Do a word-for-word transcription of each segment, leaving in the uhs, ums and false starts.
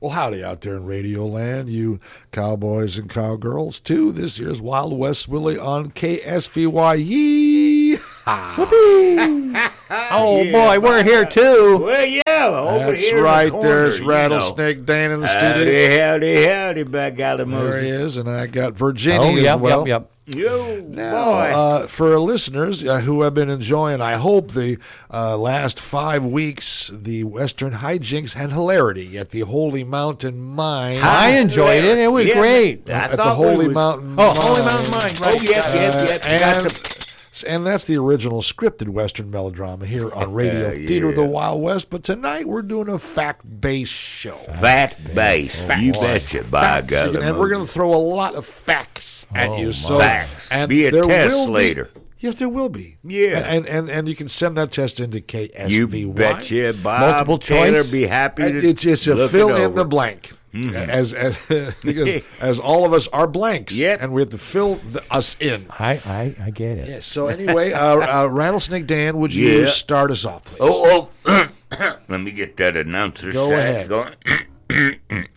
Well, howdy out there in Radio Land, you cowboys and cowgirls, to this year's Wild West Willie on K S V Y. Yee-haw. Oh, yeah, boy, we're here, too. Well, yeah, over That's here right, in the corner, there's you Rattlesnake know. Dan in the Howdy, studio. howdy, howdy, back out of There he Moses. is, and I got Virginia Oh, as yep, well. yep, yep. Yo, Now, boy. uh, for our listeners uh, who have been enjoying, I hope, the uh, last five weeks, the Western hijinks and hilarity at the Holy Mountain Mine. I enjoyed it. It was Yeah, great. I at the thought we Holy was- Mountain Oh, Mine. Holy Mountain Mine, right. Oh, yep, yep, yep. Uh, Got and, the- and that's the original scripted Western melodrama here on Radio Yeah. Theater of the Wild West. But tonight we're doing a fact-based show. Fat base. You betcha, by Facts. God. And we're going to throw a lot of facts at Oh, you. my. So, Facts. and Be a there test will be- later. Yes, there will be. Yeah. And and and you can send that test into K S V Y. You betcha, Bob Multiple Taylor choice? be happy And to It's it's a look fill it in over. the blank. As as because as all of us are blanks, Yep. and we have to fill the, us in. I, I, I get it. Yes. So anyway, uh, uh, Rattlesnake Dan, would you Yeah. start us off, please? Oh, oh. Let me get that announcer Go sack ahead. going.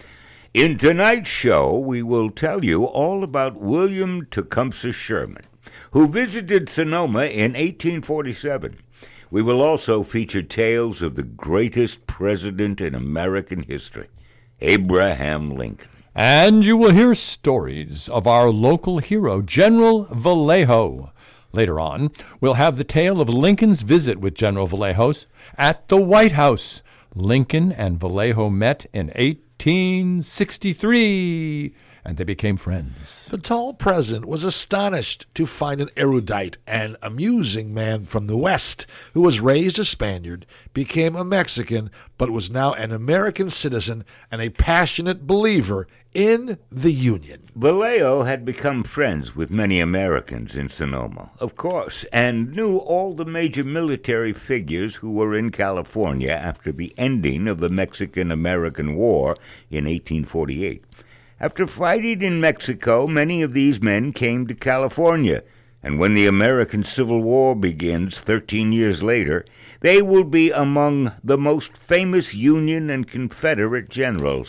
In tonight's show, we will tell you all about William Tecumseh Sherman, who visited Sonoma in eighteen forty-seven. We will also feature tales of the greatest president in American history, Abraham Lincoln. And you will hear stories of our local hero, General Vallejo. Later on, we'll have the tale of Lincoln's visit with General Vallejo at the White House. Lincoln and Vallejo met in eighteen sixty-three, and they became friends. The tall president was astonished to find an erudite and amusing man from the West who was raised a Spaniard, became a Mexican, but was now an American citizen and a passionate believer in the Union. Vallejo had become friends with many Americans in Sonoma, of course, and knew all the major military figures who were in California after the ending of the Mexican-American War in eighteen forty-eight. After fighting in Mexico, many of these men came to California, and when the American Civil War begins thirteen years later, they will be among the most famous Union and Confederate generals.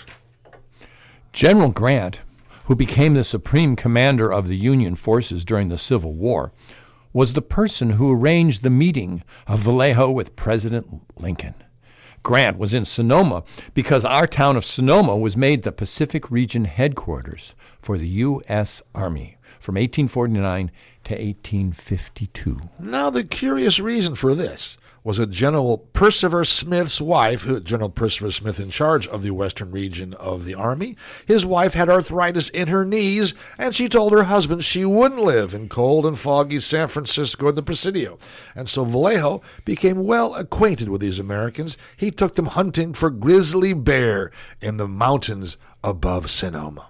General Grant, who became the supreme commander of the Union forces during the Civil War, was the person who arranged the meeting of Vallejo with President Lincoln. Grant was in Sonoma because our town of Sonoma was made the Pacific Region headquarters for the U S Army from eighteen forty-nine to eighteen fifty-two. Now, the curious reason for this was that General Percival Smith's wife, who, General Percival Smith in charge of the western region of the Army, his wife had arthritis in her knees, and she told her husband she wouldn't live in cold and foggy San Francisco at the Presidio. And so Vallejo became well acquainted with these Americans. He took them hunting for grizzly bear in the mountains above Sonoma.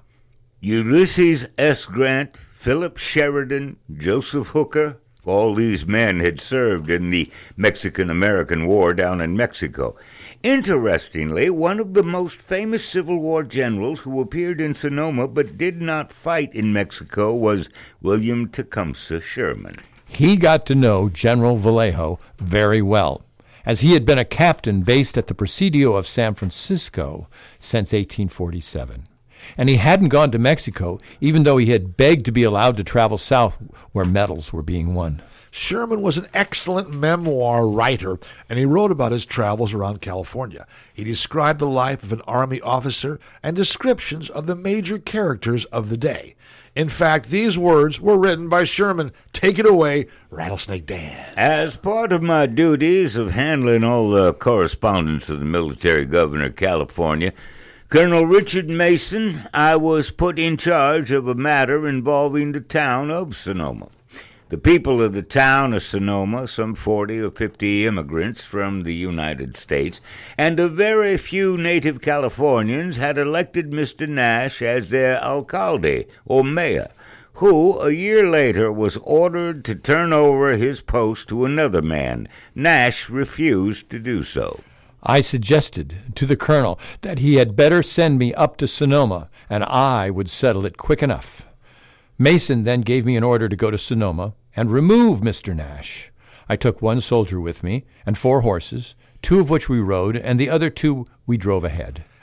Ulysses S. Grant, Philip Sheridan, Joseph Hooker, all these men had served in the Mexican-American War down in Mexico. Interestingly, one of the most famous Civil War generals who appeared in Sonoma but did not fight in Mexico was William Tecumseh Sherman. He got to know General Vallejo very well, as he had been a captain based at the Presidio of San Francisco since eighteen forty-seven. And he hadn't gone to Mexico, even though he had begged to be allowed to travel south where medals were being won. Sherman was an excellent memoir writer, and he wrote about his travels around California. He described the life of an Army officer and descriptions of the major characters of the day. In fact, these words were written by Sherman. Take it away, Rattlesnake Dan. As part of my duties of handling all the correspondence of the military governor of California, Colonel Richard Mason, I was put in charge of a matter involving the town of Sonoma. The people of the town of Sonoma, some forty or fifty immigrants from the United States, and a very few native Californians had elected Mister Nash as their alcalde, or mayor, who, a year later, was ordered to turn over his post to another man. Nash refused to do so. I suggested to the colonel that he had better send me up to Sonoma, and I would settle it quick enough. Mason then gave me an order to go to Sonoma and remove Mister Nash. I took one soldier with me and four horses, two of which we rode, and the other two we drove ahead.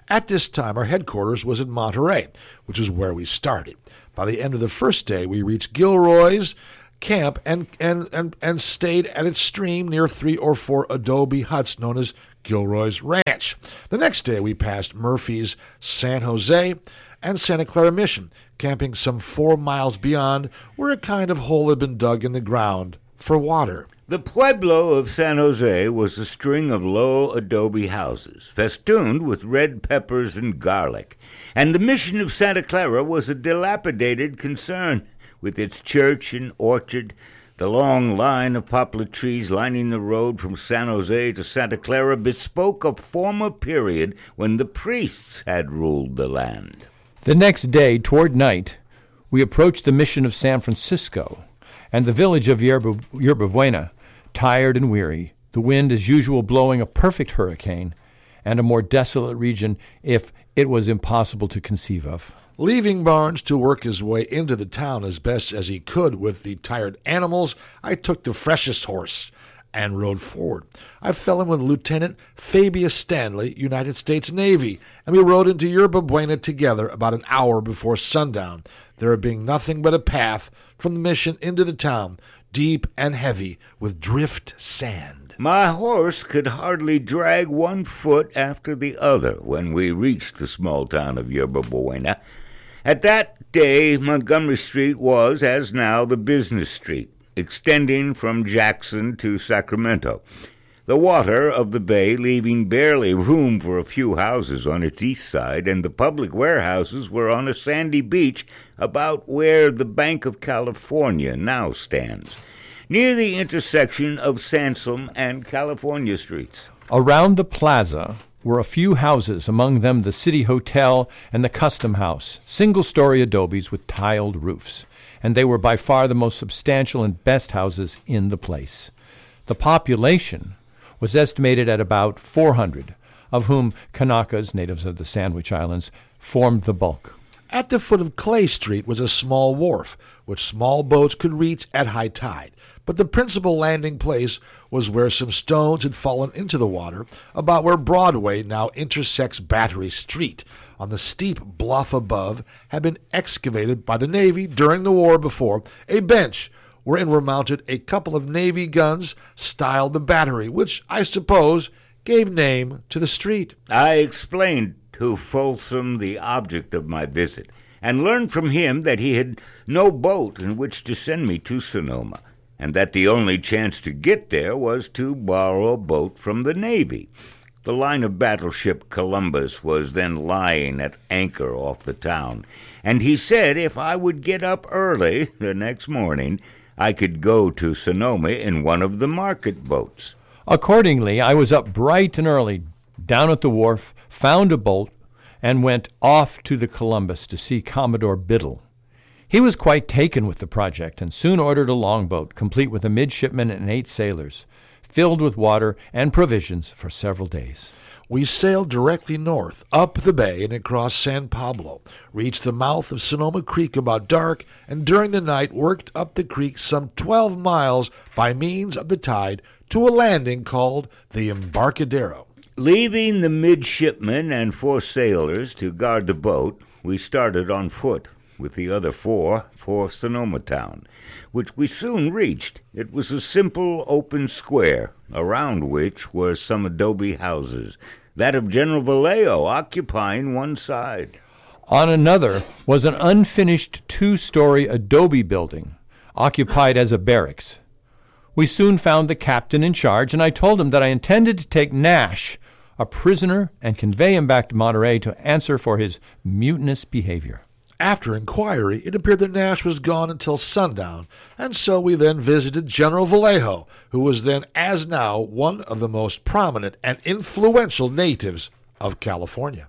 At this time, our headquarters was in Monterey, which is where we started. By the end of the first day, we reached Gilroy's camp and, and, and, and stayed at its stream near three or four adobe huts known as Gilroy's Ranch. The next day, we passed Murphy's San Jose and Santa Clara Mission, camping some four miles beyond where a kind of hole had been dug in the ground for water. The pueblo of San Jose was a string of low adobe houses, festooned with red peppers and garlic, and the mission of Santa Clara was a dilapidated concern, with its church and orchard. The long line of poplar trees lining the road from San Jose to Santa Clara bespoke a former period when the priests had ruled the land. The next day, toward night, we approached the mission of San Francisco and the village of Yerba, Yerba Buena, tired and weary, the wind as usual blowing a perfect hurricane, and a more desolate region if it was impossible to conceive of. Leaving Barnes to work his way into the town as best as he could with the tired animals, I took the freshest horse and rode forward. I fell in with Lieutenant Fabius Stanley, United States Navy, and we rode into Yerba Buena together about an hour before sundown, there being nothing but a path from the mission into the town, deep and heavy with drift sand. My horse could hardly drag one foot after the other when we reached the small town of Yerba Buena. At that day, Montgomery Street was, as now, the business street, extending from Jackson to Sacramento, the water of the bay leaving barely room for a few houses on its east side, and the public warehouses were on a sandy beach about where the Bank of California now stands, near the intersection of Sansom and California Streets. Around the plaza were a few houses, among them the City Hotel and the Custom House, single-story adobes with tiled roofs, and they were by far the most substantial and best houses in the place. The population was estimated at about four hundred, of whom Kanakas, natives of the Sandwich Islands, formed the bulk. At the foot of Clay Street was a small wharf, which small boats could reach at high tide. But the principal landing place was where some stones had fallen into the water, about where Broadway now intersects Battery Street. On the steep bluff above had been excavated by the Navy during the war before a bench wherein were mounted a couple of Navy guns styled the Battery, which, I suppose, gave name to the street. I explained to Folsom the object of my visit, and learned from him that he had no boat in which to send me to Sonoma, and that the only chance to get there was to borrow a boat from the Navy. The line of battleship Columbus was then lying at anchor off the town, and he said if I would get up early the next morning, I could go to Sonoma in one of the market boats. Accordingly, I was up bright and early, down at the wharf, found a boat, and went off to the Columbus to see Commodore Biddle. He was quite taken with the project, and soon ordered a longboat, complete with a midshipman and eight sailors, filled with water and provisions for several days. We sailed directly north, up the bay and across San Pablo, reached the mouth of Sonoma Creek about dark, and during the night worked up the creek some twelve miles by means of the tide to a landing called the Embarcadero. Leaving the midshipmen and four sailors to guard the boat, we started on foot with the other four for Sonoma Town, which we soon reached. It was a simple open square, around which were some adobe houses, that of General Vallejo occupying one side. On another was an unfinished two-story adobe building, occupied as a barracks. We soon found the captain in charge, and I told him that I intended to take Nash, a prisoner, and convey him back to Monterey to answer for his mutinous behavior. After inquiry, it appeared that Nash was gone until sundown, and so we then visited General Vallejo, who was then, as now, one of the most prominent and influential natives of California.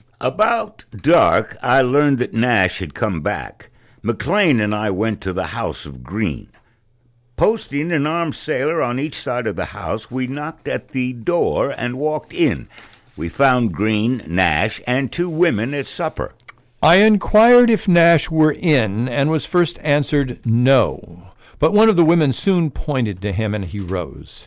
About dark, I learned that Nash had come back. McLean and I went to the house of Green. Posting an armed sailor on each side of the house, we knocked at the door and walked in. We found Green, Nash, and two women at supper. I inquired if Nash were in, and was first answered no. But one of the women soon pointed to him, and he rose.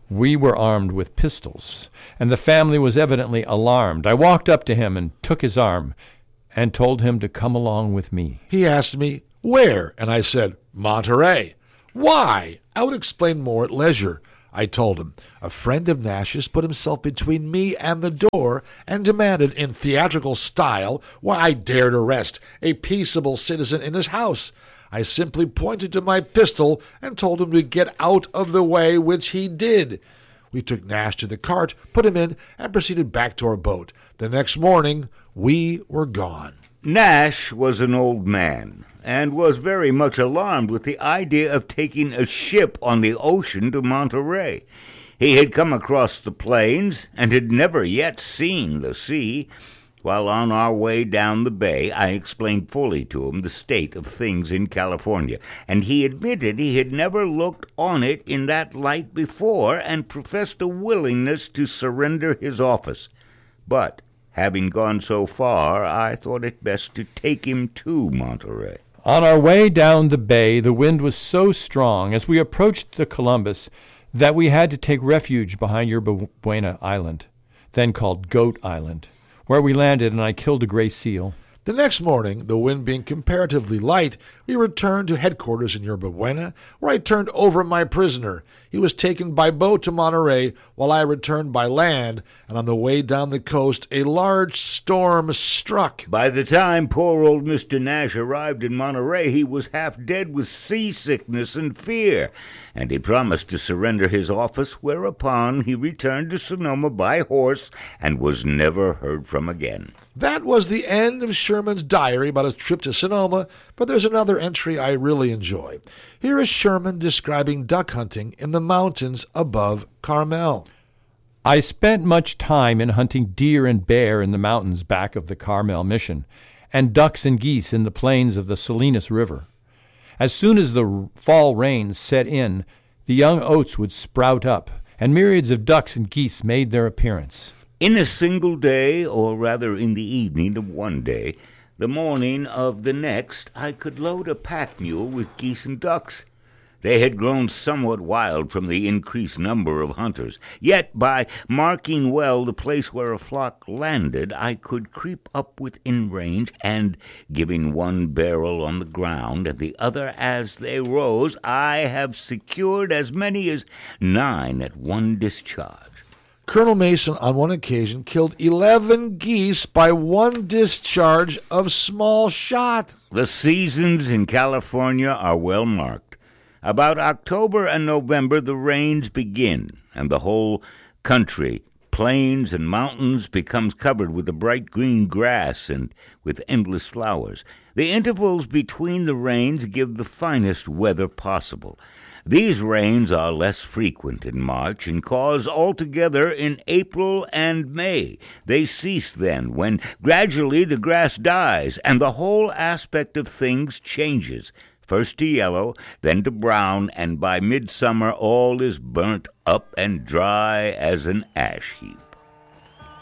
We were armed with pistols, and the family was evidently alarmed. I walked up to him and took his arm and told him to come along with me. He asked me, "Where?" And I said, "Monterey." "Why?" I would explain more at leisure. I told him. A friend of Nash's put himself between me and the door and demanded in theatrical style why I dared arrest a peaceable citizen in his house. I simply pointed to my pistol and told him to get out of the way, which he did. We took Nash to the cart, put him in, and proceeded back to our boat. The next morning, we were gone. Nash was an old man and was very much alarmed with the idea of taking a ship on the ocean to Monterey. He had come across the plains and had never yet seen the sea. While on our way down the bay, I explained fully to him the state of things in California, and he admitted he had never looked on it in that light before and professed a willingness to surrender his office. But, having gone so far, I thought it best to take him to Monterey. On our way down the bay, the wind was so strong as we approached the Columbus that we had to take refuge behind Yerba Buena Island, then called Goat Island, where we landed and I killed a gray seal. The next morning, the wind being comparatively light, we returned to headquarters in Yerba Buena, where I turned over my prisoner. He was taken by boat to Monterey, while I returned by land, and on the way down the coast, a large storm struck. By the time poor old Mister Nash arrived in Monterey, he was half dead with seasickness and fear, and he promised to surrender his office, whereupon he returned to Sonoma by horse and was never heard from again. That was the end of Sherman's diary about his trip to Sonoma, but there's another entry I really enjoy. Here is Sherman describing duck hunting in the mountains above Carmel. I spent much time in hunting deer and bear in the mountains back of the Carmel Mission, and ducks and geese in the plains of the Salinas River. As soon as the fall rains set in, the young oats would sprout up, and myriads of ducks and geese made their appearance. In a single day, or rather in the evening of one day, the morning of the next, I could load a pack mule with geese and ducks. They had grown somewhat wild from the increased number of hunters. Yet, by marking well the place where a flock landed, I could creep up within range, and, giving one barrel on the ground and the other as they rose, I have secured as many as nine at one discharge. Colonel Mason on one occasion killed eleven geese by one discharge of small shot. The seasons in California are well marked. About October and November the rains begin, and the whole country, plains and mountains, becomes covered with a bright green grass and with endless flowers. The intervals between the rains give the finest weather possible. These rains are less frequent in March and cause altogether in April and May. They cease then, when gradually the grass dies and the whole aspect of things changes, first to yellow, then to brown, and by midsummer all is burnt up and dry as an ash heap.